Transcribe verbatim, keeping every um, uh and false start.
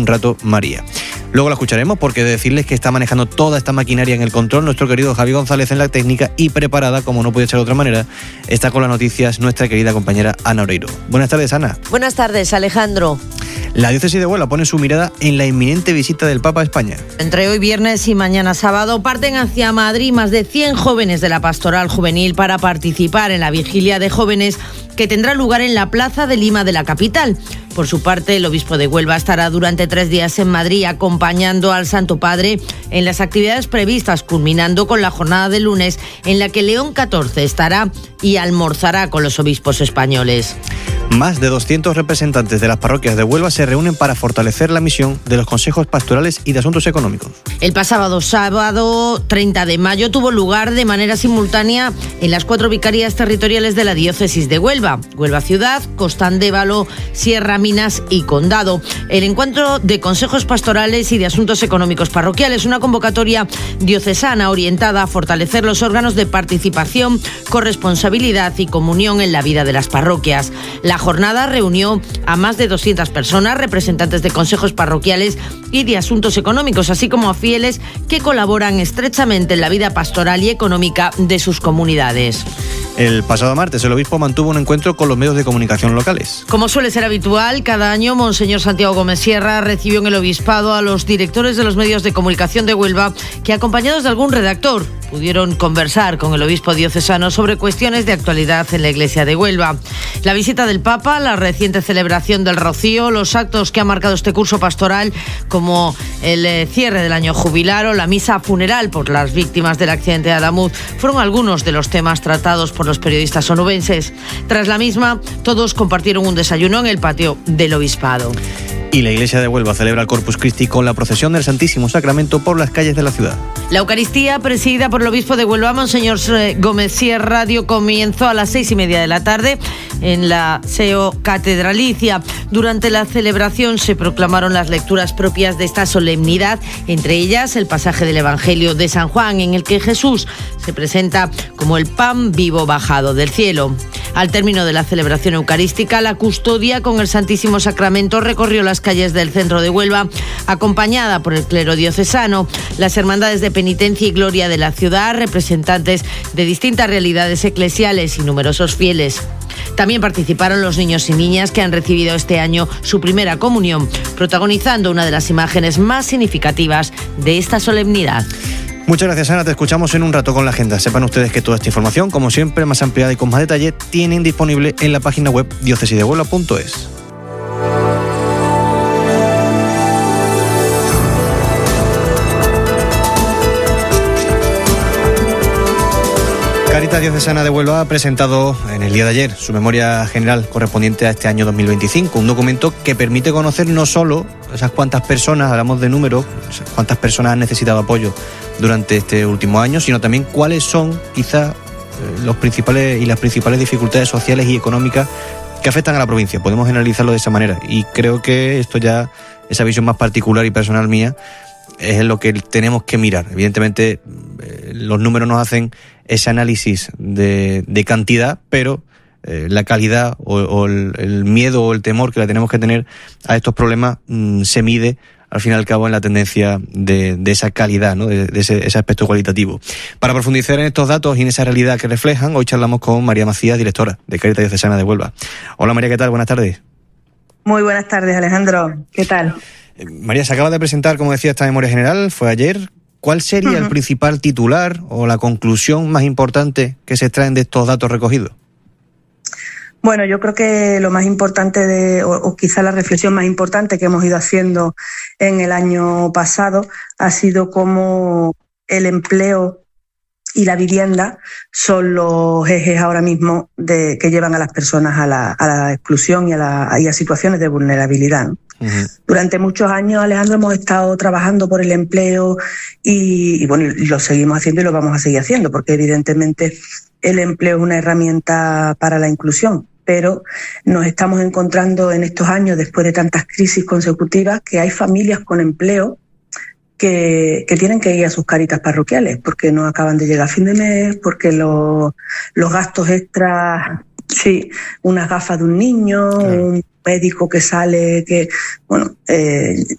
un rato María. Luego la escucharemos porque decirles que está manejando toda esta maquinaria en el control nuestro querido Javi González en la técnica, y preparada, como no puede ser de otra manera, está con las noticias nuestra querida compañera Ana Oreiro. Buenas tardes, Ana. Buenas tardes, Alejandro. La diócesis de Huelva pone su mirada en la inminente visita del Papa a España. Entre hoy viernes y mañana sábado parten hacia Madrid más de cien jóvenes de la Pastoral Juvenil para participar en la vigilia de jóvenes que tendrá lugar en la Plaza de Lima de la capital. Por su parte, el obispo de Huelva estará durante tres días en Madrid acompañando al Santo Padre en las actividades previstas, culminando con la jornada de lunes en la que León catorce estará y almorzará con los obispos españoles. Más de doscientos representantes de las parroquias de Huelva se reúnen para fortalecer la misión de los consejos pastorales y de asuntos económicos. El pasado sábado treinta de mayo tuvo lugar de manera simultánea en las cuatro vicarías territoriales de la diócesis de Huelva: Huelva Ciudad, Costandévalo, Sierra, Minas y Condado. El encuentro de consejos pastorales y de asuntos económicos parroquiales, una convocatoria diocesana orientada a fortalecer los órganos de participación, corresponsabilidad y comunión en la vida de las parroquias. La jornada reunió a más de doscientas personas, representantes de consejos parroquiales y de asuntos económicos, así como a fieles que colaboran estrechamente en la vida pastoral y económica de sus comunidades. El pasado martes, el obispo mantuvo un encuentro con los medios de comunicación locales. Como suele ser habitual, cada año, Monseñor Santiago Gómez Sierra recibió en el obispado a los directores de los medios de comunicación de Huelva, que, acompañados de algún redactor, pudieron conversar con el obispo diocesano sobre cuestiones de actualidad en la Iglesia de Huelva. La visita del Papa, la reciente celebración del Rocío, los actos que han marcado este curso pastoral, como el eh, cierre del año jubilar o la misa funeral por las víctimas del accidente de Adamuz, fueron algunos de los temas tratados por los periodistas onubenses. Tras la misma, todos compartieron un desayuno en el patio del obispado. Y la Iglesia de Huelva celebra el Corpus Christi con la procesión del Santísimo Sacramento por las calles de la ciudad. La Eucaristía, presidida por el obispo de Huelva, Monseñor Gómez Sierra, dio comienzo a las seis y media de la tarde en la Seo Catedralicia. Durante la celebración se proclamaron las lecturas propias de esta solemnidad, entre ellas el pasaje del Evangelio de San Juan, en el que Jesús se presenta como el pan vivo bajado del cielo. Al término de la celebración eucarística, la custodia con el Santísimo Sacramento recorrió las calles del centro de Huelva, acompañada por el clero diocesano, las hermandades de penitencia y gloria de la ciudad, representantes de distintas realidades eclesiales y numerosos fieles. También participaron los niños y niñas que han recibido este año su primera comunión, protagonizando una de las imágenes más significativas de esta solemnidad. Muchas gracias, Ana. Te escuchamos en un rato con la agenda. Sepan ustedes que toda esta información, como siempre, más ampliada y con más detalle, tienen disponible en la página web diócesis de huelva punto es. Cáritas Diocesana de Huelva ha presentado en el día de ayer su memoria general correspondiente a este año dos mil veinticinco, un documento que permite conocer no solo esas cuantas personas, hablamos de números, esas cuantas personas han necesitado apoyo durante este último año, sino también cuáles son quizás los principales y las principales dificultades sociales y económicas que afectan a la provincia. Podemos analizarlo de esa manera, y creo que esto ya, esa visión más particular y personal mía, es lo que tenemos que mirar. Evidentemente, eh, los números nos hacen ese análisis de, de cantidad, pero eh, la calidad o, o el, el miedo o el temor que le tenemos que tener a estos problemas mmm, se mide al fin y al cabo en la tendencia de, de esa calidad, ¿no? de, de ese, ese aspecto cualitativo. Para profundizar en estos datos y en esa realidad que reflejan, hoy charlamos con María Macías, directora de Cáritas Diocesana de Huelva. Hola María, ¿qué tal? Buenas tardes. Muy buenas tardes, Alejandro. ¿Qué tal? Eh, María, se acaba de presentar, como decía, esta memoria general, fue ayer. ¿Cuál sería uh-huh. el principal titular o la conclusión más importante que se extraen de estos datos recogidos? Bueno, yo creo que lo más importante, de, o, o quizá la reflexión más importante que hemos ido haciendo en el año pasado ha sido cómo el empleo y la vivienda son los ejes ahora mismo de, que llevan a las personas a la, a la exclusión y a, la, y a situaciones de vulnerabilidad, ¿no? Uh-huh. Durante muchos años, Alejandro, hemos estado trabajando por el empleo y, y bueno, y lo seguimos haciendo y lo vamos a seguir haciendo, porque evidentemente el empleo es una herramienta para la inclusión, pero nos estamos encontrando en estos años, después de tantas crisis consecutivas, que hay familias con empleo que, que tienen que ir a sus caritas parroquiales porque no acaban de llegar a fin de mes, porque los, los gastos extras, sí, unas gafas de un niño, claro, un médico que sale, que bueno, eh,